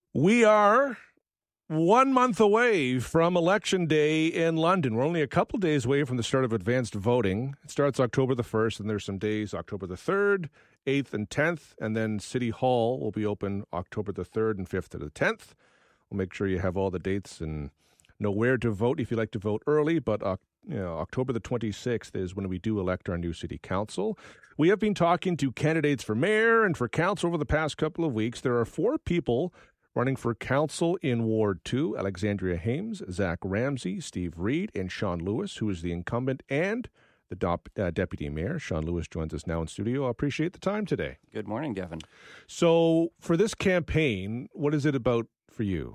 We are 1 month away from Election Day in London. We're only a couple days away from the start of advanced voting. It starts October the 1st, and there's some days October the 3rd, 8th, and 10th, and then City Hall will be open October the 3rd and 5th to the 10th. We'll make sure you have all the dates and know where to vote if you like to vote early, but October the 26th is when we do elect our new city council. We have been talking to candidates for mayor and for council over the past couple of weeks. There are 4 people running for council in Ward 2, Alexandria Hames, Zach Ramsey, Steve Reed, and Sean Lewis, who is the incumbent and the deputy mayor. Sean Lewis joins us now in studio. I appreciate the time today. Good morning, Devin. So for this campaign, what is it about for you?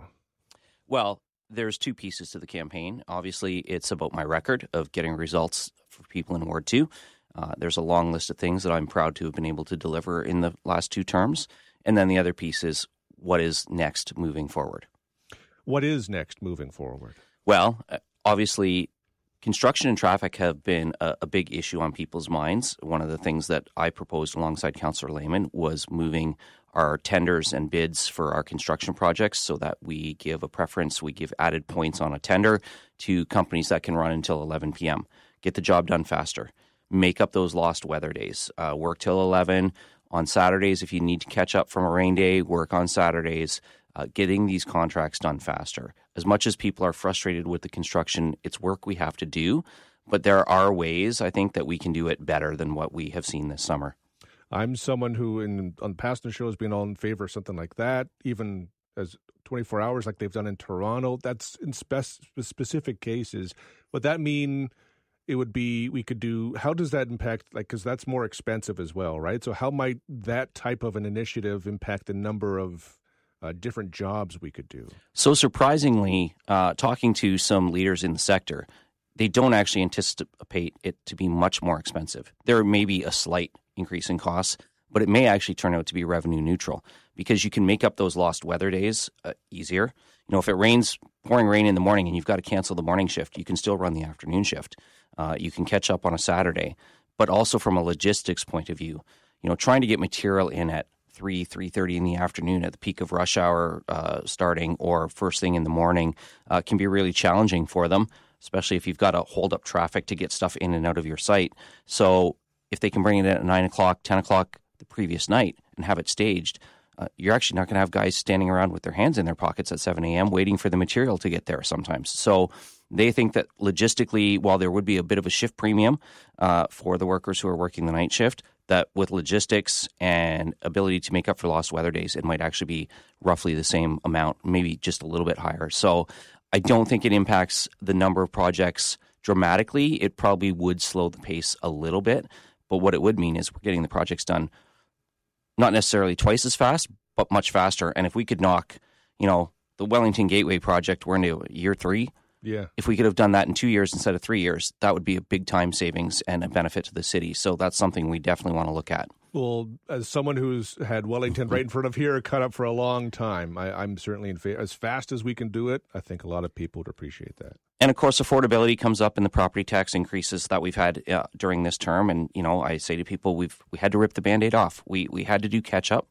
Well, there's 2 pieces to the campaign. Obviously, it's about my record of getting results for people in Ward 2. There's a long list of things that I'm proud to have been able to deliver in the last 2 terms. And then the other piece is what is next moving forward. What is next moving forward? Well, obviously, construction and traffic have been a big issue on people's minds. One of the things that I proposed alongside Councillor Lehman was moving our tenders and bids for our construction projects so that we give a preference, we give added points on a tender to companies that can run until 11 p.m. Get the job done faster. Make up those lost weather days. Work till 11. On Saturdays, if you need to catch up from a rain day, work on Saturdays. Getting these contracts done faster. As much as people are frustrated with the construction, it's work we have to do. But there are ways, I think, that we can do it better than what we have seen this summer. I'm someone who, on past shows, has been all in favor of something like that, even as 24 hours like they've done in Toronto. That's in specific cases. Would that mean it would be, we could do, how does that impact, because that's more expensive as well, right? So how might that type of an initiative impact the number of different jobs we could do? So surprisingly, talking to some leaders in the sector, they don't actually anticipate it to be much more expensive. There may be a slight increase in costs, but it may actually turn out to be revenue neutral because you can make up those lost weather days easier. You know, if it rains, pouring rain in the morning and you've got to cancel the morning shift, you can still run the afternoon shift. You can catch up on a Saturday. But also from a logistics point of view, you know, trying to get material in at 3:30 in the afternoon at the peak of rush hour starting or first thing in the morning can be really challenging for them, especially if you've got to hold up traffic to get stuff in and out of your site. So if they can bring it in at 9 o'clock, 10 o'clock the previous night and have it staged, you're actually not going to have guys standing around with their hands in their pockets at 7 a.m. waiting for the material to get there sometimes. So they think that logistically, while there would be a bit of a shift premium for the workers who are working the night shift, that with logistics and ability to make up for lost weather days, it might actually be roughly the same amount, maybe just a little bit higher. So I don't think it impacts the number of projects dramatically. It probably would slow the pace a little bit, but what it would mean is we're getting the projects done not necessarily twice as fast, but much faster. And if we could knock, you know, the Wellington Gateway project, we're into year 3. Yeah. If we could have done that in 2 years instead of 3 years, that would be a big time savings and a benefit to the city. So that's something we definitely want to look at. Well, as someone who's had Wellington right in front of here cut up for a long time, I'm certainly in favor. As fast as we can do it, I think a lot of people would appreciate that. And of course, affordability comes up in the property tax increases that we've had during this term. And, you know, I say to people, we had to rip the Band-Aid off. We had to do catch up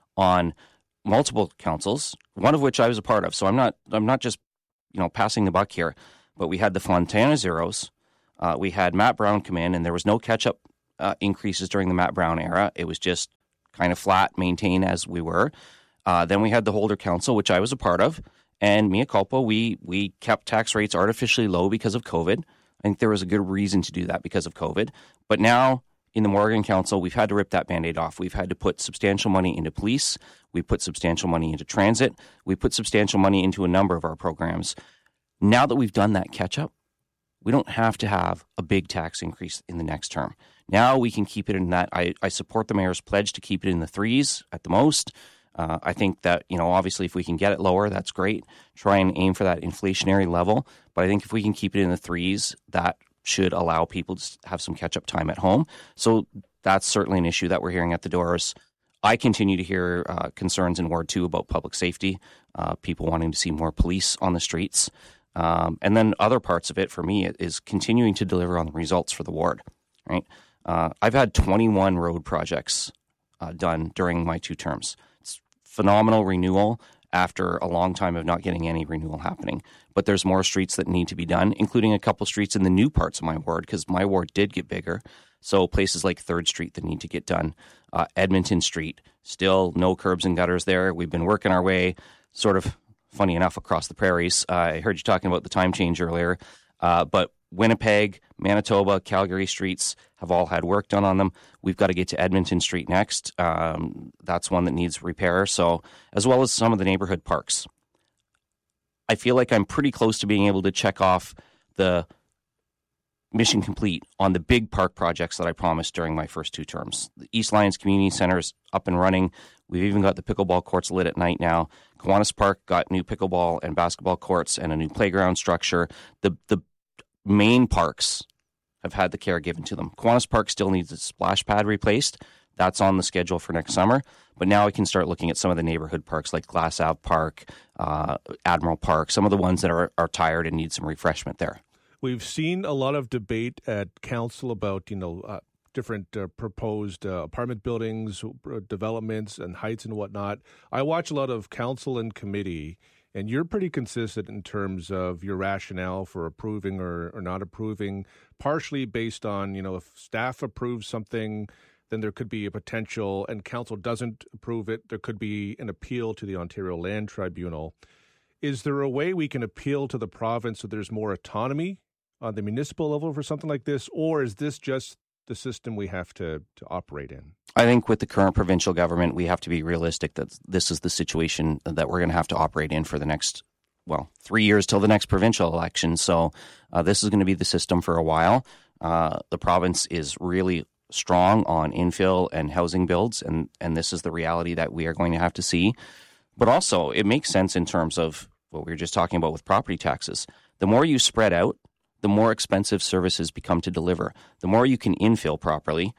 on multiple councils, one of which I was a part of. So I'm not just, you know, passing the buck here, but we had the Fontana Zeros. We had Matt Brown come in, and there was no catch up increases during the Matt Brown era. It was just kind of flat, maintain as we were. Then we had the Holder Council, which I was a part of. And mea culpa, we kept tax rates artificially low because of COVID. I think there was a good reason to do that because of COVID. But now in the Morgan Council, we've had to rip that Band-Aid off. We've had to put substantial money into police. We put substantial money into transit. We put substantial money into a number of our programs. Now that we've done that catch-up, we don't have to have a big tax increase in the next term. Now we can keep it in that. I support the mayor's pledge to keep it in the 3s at the most. I think that, you know, obviously if we can get it lower, that's great. Try and aim for that inflationary level. But I think if we can keep it in the 3s, that should allow people to have some catch-up time at home. So that's certainly an issue that we're hearing at the doors. I continue to hear concerns in Ward 2 about public safety, people wanting to see more police on the streets. And then other parts of it for me is continuing to deliver on the results for the ward, right? I've had 21 road projects done during my 2 terms. It's phenomenal renewal after a long time of not getting any renewal happening. But there's more streets that need to be done, including a couple streets in the new parts of my ward, because my ward did get bigger. So places like 3rd Street that need to get done. Edmonton Street, still no curbs and gutters there. We've been working our way, sort of funny enough, across the prairies. I heard you talking about the time change earlier. But Winnipeg, Manitoba, Calgary streets have all had work done on them. We've got to get to Edmonton Street next. That's one that needs repair. So, as well as some of the neighborhood parks. I feel like I'm pretty close to being able to check off the mission complete on the big park projects that I promised during my first 2 terms. The East Lyons Community Center is up and running. We've even got the pickleball courts lit at night now. Kiwanis Park got new pickleball and basketball courts and a new playground structure. The main parks have had the care given to them. Kiwanis Park still needs its splash pad replaced. That's on the schedule for next summer. But now we can start looking at some of the neighborhood parks like Glass Ave Park, Admiral Park, some of the ones that are tired and need some refreshment there. We've seen a lot of debate at council about, different proposed apartment buildings, developments, and heights and whatnot. I watch a lot of council and committee, and you're pretty consistent in terms of your rationale for approving or not approving, partially based on, if staff approves something, then there could be a potential, and council doesn't approve it, there could be an appeal to the Ontario Land Tribunal. Is there a way we can appeal to the province so there's more autonomy on the municipal level for something like this, or is this just the system we have to operate in? I think with the current provincial government, we have to be realistic that this is the situation that we're going to have to operate in for the next, 3 years till the next provincial election. So this is going to be the system for a while. The province is really strong on infill and housing builds, and this is the reality that we are going to have to see. But also, it makes sense in terms of what we were just talking about with property taxes. The more you spread out, the more expensive services become to deliver. The more you can infill properly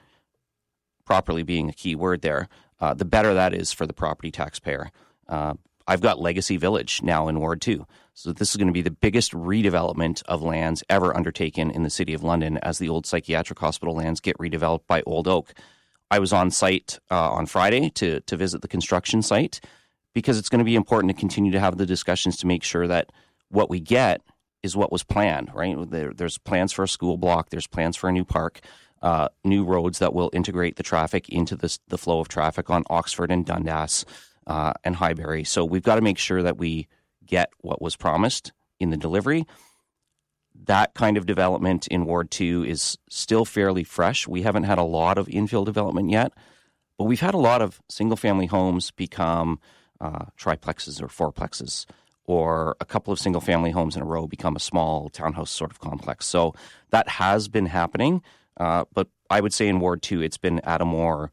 being a key word there, the better that is for the property taxpayer. I've got Legacy Village now in Ward 2. So this is going to be the biggest redevelopment of lands ever undertaken in the City of London as the old psychiatric hospital lands get redeveloped by Old Oak. I was on site on Friday to visit the construction site because it's going to be important to continue to have the discussions to make sure that what we get is what was planned, right? There's plans for a school block. There's plans for a new park, new roads that will integrate the traffic into the flow of traffic on Oxford and Dundas and Highbury. So we've got to make sure that we get what was promised in the delivery. That kind of development in Ward 2 is still fairly fresh. We haven't had a lot of infill development yet, but we've had a lot of single-family homes become triplexes or fourplexes, or a couple of single-family homes in a row become a small townhouse sort of complex. So that has been happening, but I would say in Ward 2 it's been at a more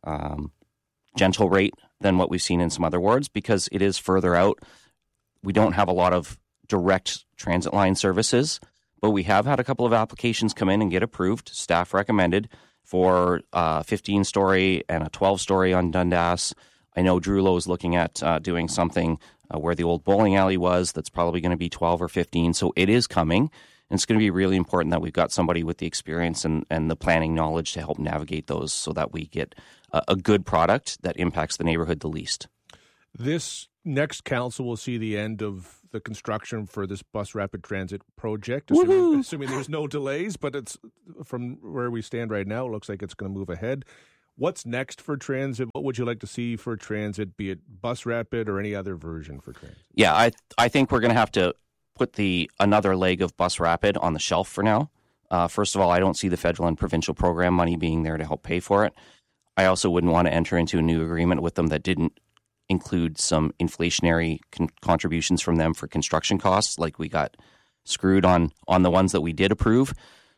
gentle rate than what we've seen in some other wards because it is further out. We don't have a lot of direct transit line services, but we have had a couple of applications come in and get approved, staff recommended, for a 15-story and a 12-story on Dundas. I know Drew Lowe is looking at doing something where the old bowling alley was that's probably going to be 12 or 15. So it is coming, and it's going to be really important that we've got somebody with the experience and the planning knowledge to help navigate those so that we get a good product that impacts the neighborhood the least. This next council will see the end of the construction for this bus rapid transit project, assuming there's no delays, but it's from where we stand right now, it looks like it's going to move ahead. What's next for transit? What would you like to see for transit, be it bus rapid or any other version for transit? Yeah, I think we're going to have to put another leg of bus rapid on the shelf for now. First of all, I don't see the federal and provincial program money being there to help pay for it. I also wouldn't want to enter into a new agreement with them that didn't include some inflationary contributions from them for construction costs, like we got screwed on the ones that we did approve.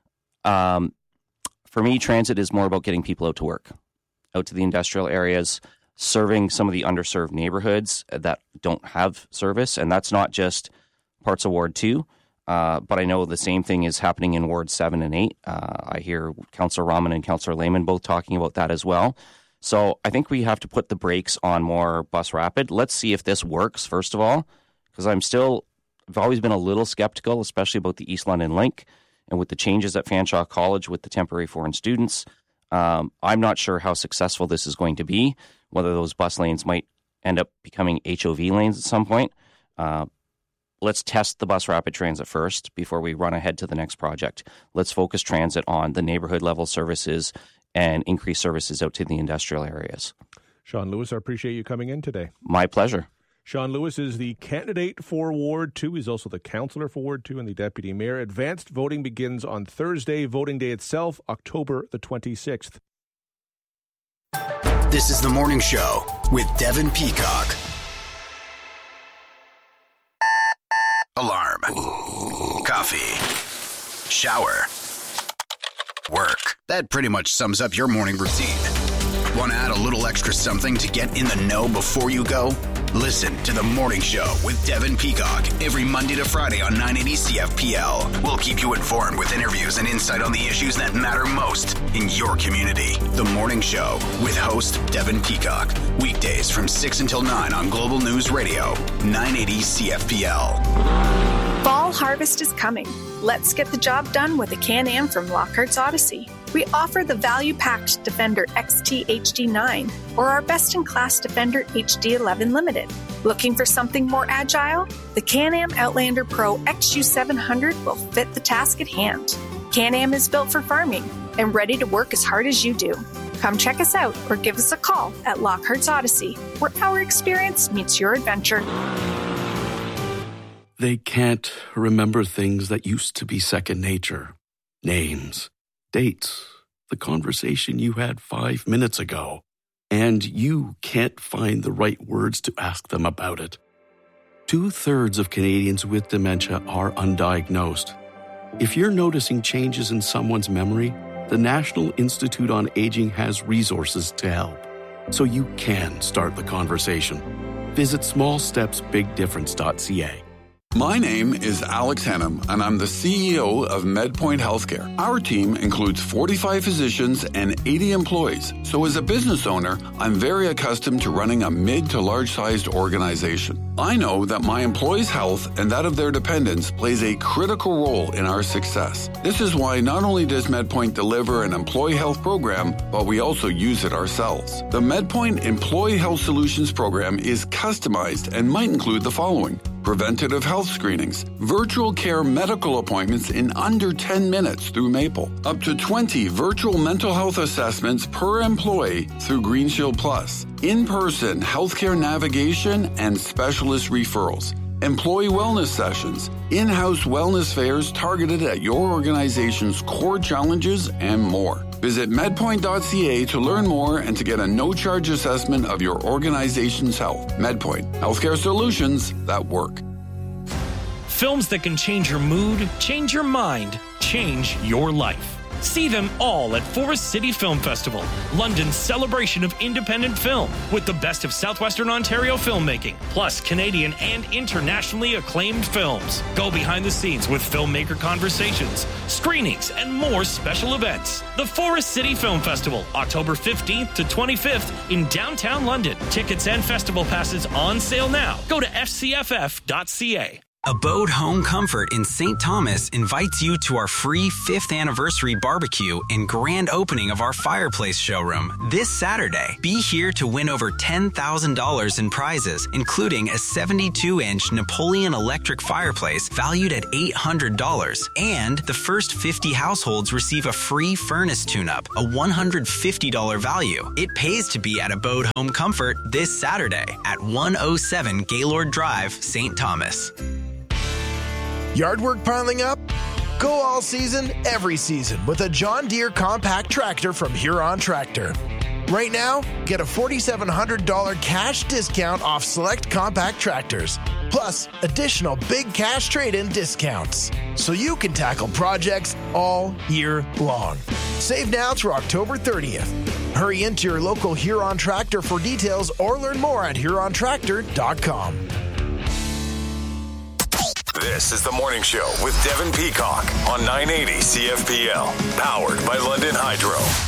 For me, transit is more about getting people out to work, out to the industrial areas, serving some of the underserved neighborhoods that don't have service. And that's not just parts of Ward 2, but I know the same thing is happening in Ward 7 and 8. I hear Councillor Rahman and Councillor Lehman both talking about that as well. So I think we have to put the brakes on more bus rapid. Let's see if this works, first of all, because I've always been a little skeptical, especially about the East London Link and with the changes at Fanshawe College with the temporary foreign students. I'm not sure how successful this is going to be, whether those bus lanes might end up becoming HOV lanes at some point. Let's test the bus rapid transit first before we run ahead to the next project. Let's focus transit on the neighborhood level services and increase services out to the industrial areas. Sean Lewis, I appreciate you coming in today. My pleasure. Sean Lewis is the candidate for Ward 2. He's also the councillor for Ward 2 and the deputy mayor. Advanced voting begins on Thursday. Voting day itself, October the 26th. This is The Morning Show with Devin Peacock. Alarm. Coffee. Shower. Work. That pretty much sums up your morning routine. Want to add a little extra something to get in the know before you go? Listen to The Morning Show with Devin Peacock every Monday to Friday on 980 CFPL. We'll keep you informed with interviews and insight on the issues that matter most in your community. The Morning Show with host Devin Peacock. Weekdays from 6 until 9 on Global News Radio, 980 CFPL. Fall harvest is coming. Let's get the job done with a Can-Am from Lockhart's Odyssey. We offer the value-packed Defender XT HD9 or our best-in-class Defender HD11 Limited. Looking for something more agile? The Can-Am Outlander Pro XU700 will fit the task at hand. Can-Am is built for farming and ready to work as hard as you do. Come check us out or give us a call at Lockhart's Odyssey, where our experience meets your adventure. They can't remember things that used to be second nature. Names, dates, the conversation you had 5 minutes ago. And you can't find the right words to ask them about it. 2/3 of Canadians with dementia are undiagnosed. If you're noticing changes in someone's memory, the National Institute on Aging has resources to help, so you can start the conversation. Visit smallstepsbigdifference.ca. My name is Alex Hannum, and I'm the CEO of MedPoint Healthcare. Our team includes 45 physicians and 80 employees. So as a business owner, I'm very accustomed to running a mid to large-sized organization. I know that my employees' health and that of their dependents plays a critical role in our success. This is why not only does MedPoint deliver an employee health program, but we also use it ourselves. The MedPoint Employee Health Solutions program is customized and might include the following: preventative health screenings, virtual care medical appointments in under 10 minutes through Maple, up to 20 virtual mental health assessments per employee through Green Shield Plus, in-person healthcare navigation and specialist referrals, employee wellness sessions, in-house wellness fairs targeted at your organization's core challenges, and more. Visit medpoint.ca to learn more and to get a no-charge assessment of your organization's health. MedPoint, healthcare solutions that work. Films that can change your mood, change your mind, change your life. See them all at Forest City Film Festival, London's celebration of independent film, with the best of Southwestern Ontario filmmaking, plus Canadian and internationally acclaimed films. Go behind the scenes with filmmaker conversations, screenings, and more special events. The Forest City Film Festival, October 15th to 25th in downtown London. Tickets and festival passes on sale now. Go to fcff.ca. Abode Home Comfort in St. Thomas invites you to our free 5th anniversary barbecue and grand opening of our fireplace showroom this Saturday. Be here to win over $10,000 in prizes, including a 72-inch Napoleon electric fireplace valued at $800. And the first 50 households receive a free furnace tune-up, a $150 value. It pays to be at Abode Home Comfort this Saturday at 107 Gaylord Drive, St. Thomas. Yard work piling up? Go all season, every season with a John Deere compact tractor from Huron Tractor. Right now, get a $4,700 cash discount off select compact tractors, plus additional big cash trade-in discounts, so you can tackle projects all year long. Save now through October 30th. Hurry into your local Huron Tractor for details or learn more at HuronTractor.com. This is The Morning Show with Devin Peacock on 980 CFPL, powered by London Hydro.